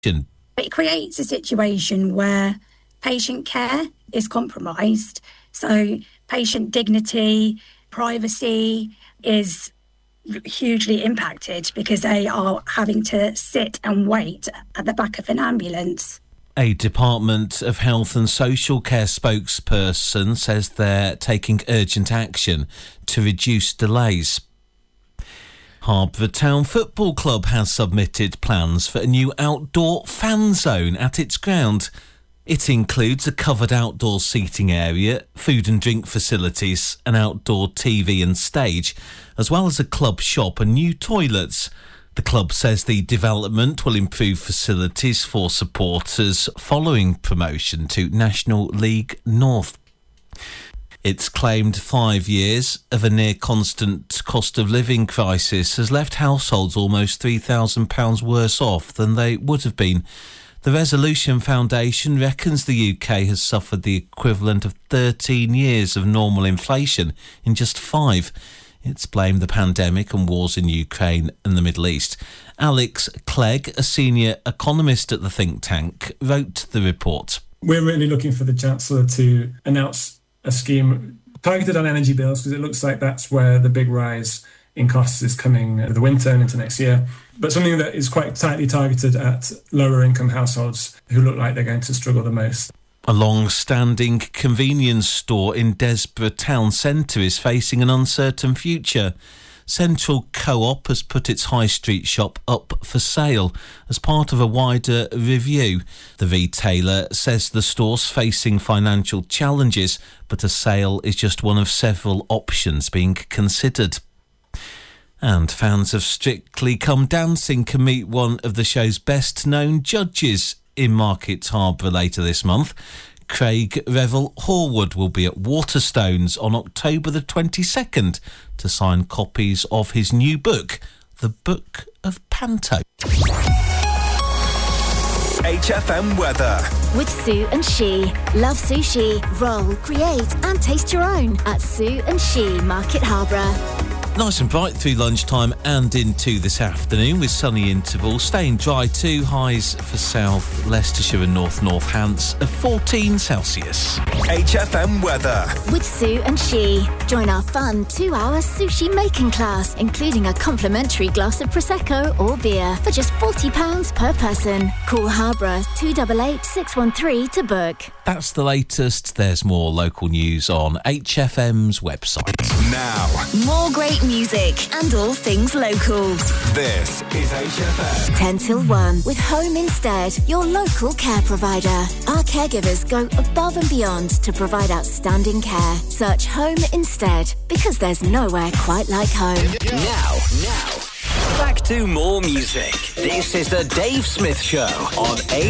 It creates a situation where patient care is compromised. So patient dignity, privacy is hugely impacted because they are having to sit and wait at the back of an ambulance. A Department of Health and Social Care spokesperson says they're taking urgent action to reduce delays. Harborough Town Football Club has submitted plans for a new outdoor fan zone at its ground. It includes a covered outdoor seating area, food and drink facilities, an outdoor TV and stage, as well as a club shop and new toilets. The club says the development will improve facilities for supporters following promotion to National League North. It's claimed 5 years of a near-constant cost of living crisis has left households almost £3,000 worse off than they would have been. The Resolution Foundation reckons the UK has suffered the equivalent of 13 years of normal inflation in just 5. It's blamed the pandemic and wars in Ukraine and the Middle East. Alex Clegg, a senior economist at the think tank, wrote the report. We're really looking for the Chancellor to announce a scheme targeted on energy bills, because it looks like that's where the big rise in costs is coming the winter and into next year, but something that is quite tightly targeted at lower income households who look like they're going to struggle the most. A long-standing convenience store in Desborough Town Centre is facing an uncertain future. Central Co-op has put its high street shop up for sale as part of a wider review. The retailer says the store's facing financial challenges, but a sale is just one of several options being considered. And fans of Strictly Come Dancing can meet one of the show's best-known judges in Market Harborough later this month. Craig Revel Horwood will be at Waterstones on October the 22nd to sign copies of his new book, The Book of Panto. HFM weather. With Sue and She. Love sushi, roll, create and taste your own at Sue and She, Market Harborough. Nice and bright through lunchtime and into this afternoon with sunny intervals. Staying dry too. Highs for South Leicestershire and North Northants of 14 Celsius. HFM weather. With Sue and She. Join our fun 2-hour sushi making class, including a complimentary glass of Prosecco or beer for just £40 per person. Call Harborough 288 613 to book. That's the latest. There's more local news on HFM's website. Now. More great music and all things local. This is HFM. 10 till 1 with Home Instead, your local care provider. Our caregivers go above and beyond to provide outstanding care. Search Home Instead, because there's nowhere quite like home. Now, back to more music. This is the Dave Smith Show on